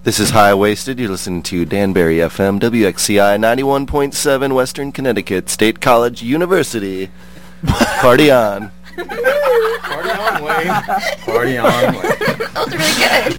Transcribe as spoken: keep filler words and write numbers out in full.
This is High Waisted. You're listening to Danbury F M, W X C I ninety-one point seven, Western Connecticut State College University. Party on. Party on, Wayne. Party on, Wayne. That was really good.